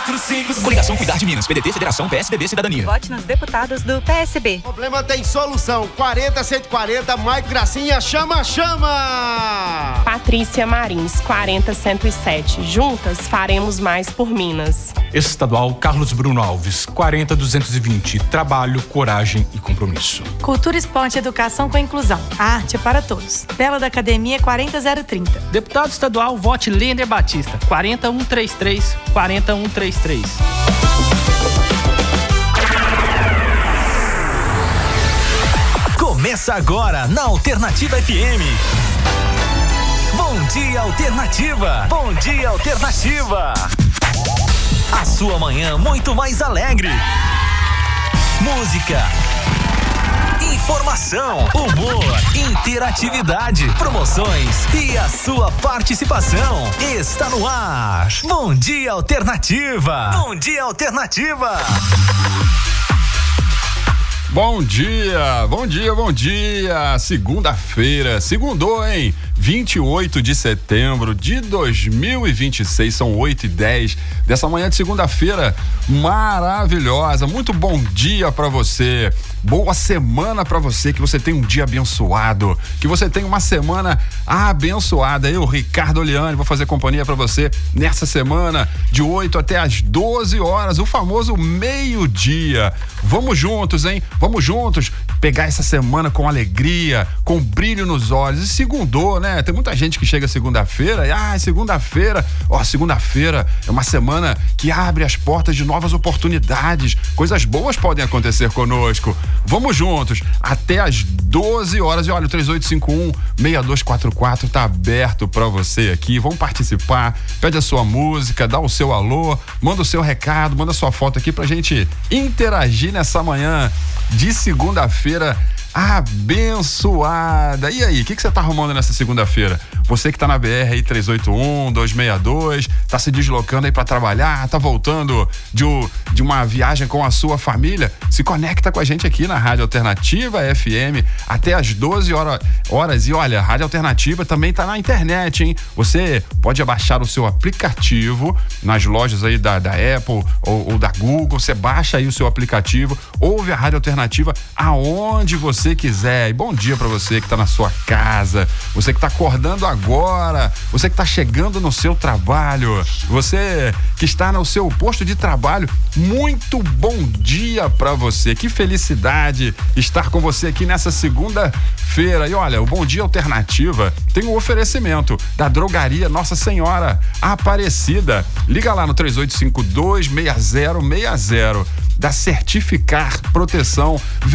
455. Coligação Cuidar de Minas, PDT, Federação, PSDB, Cidadania. Vote nos deputados do PSB. O problema tem solução. 40-140, Maico Gracinha, chama! Patrícia Marins, 40-107. Juntas faremos mais por Minas. Estadual Carlos Bruno Alves, 40-220. Trabalho, coragem e compromisso. Cultura, esporte e educação com inclusão. A arte é para todos. Bela da Academia, 40-030. Deputado estadual, vote Lender Batista, 40-133. 40-133. Começa agora na Alternativa FM. Bom Dia Alternativa. Bom Dia Alternativa. A sua manhã muito mais alegre. Música, informação, humor, interatividade, promoções e a sua participação. Está no ar. Bom Dia Alternativa. Bom Dia Alternativa. Bom dia, bom dia, bom dia. Segunda-feira, segundou, hein? 28 de setembro de 2026, são 8h10 dessa manhã de segunda-feira maravilhosa. Muito bom dia pra você, boa semana pra você, que você tenha um dia abençoado, que você tenha uma semana abençoada. Eu, Ricardo Oliani, vou fazer companhia pra você nessa semana de 8 até as 12 horas, o famoso meio-dia. Vamos juntos, hein? Vamos juntos pegar essa semana com alegria, com brilho nos olhos. E segundou, né? Tem muita gente que chega segunda-feira e, segunda-feira é uma semana que abre as portas de novas oportunidades. Coisas boas podem acontecer conosco. Vamos juntos até as 12 horas. E olha, o 3851-6244 tá aberto pra você aqui. Vamos participar, pede a sua música, dá o seu alô, manda o seu recado, manda a sua foto aqui pra gente interagir nessa manhã de segunda-feira abençoada. E aí, o que você tá arrumando nessa segunda-feira? Você que tá na BR aí 381-262, tá se deslocando aí pra trabalhar, tá voltando de uma viagem com a sua família, se conecta com a gente aqui na Rádio Alternativa FM até as 12 horas. E olha, a Rádio Alternativa também tá na internet, hein? Você pode baixar o seu aplicativo nas lojas aí da Apple ou da Google. Você baixa aí o seu aplicativo, ouve a Rádio Alternativa aonde você quiser. E bom dia pra você que tá na sua casa, você que tá acordando agora, você que tá chegando no seu trabalho, você que está no seu posto de trabalho, muito bom dia pra você. Que felicidade estar com você aqui nessa segunda-feira. E olha, o Bom Dia Alternativa tem um oferecimento da Drogaria Nossa Senhora Aparecida. Liga lá no 3852-6060, da Certificar Proteção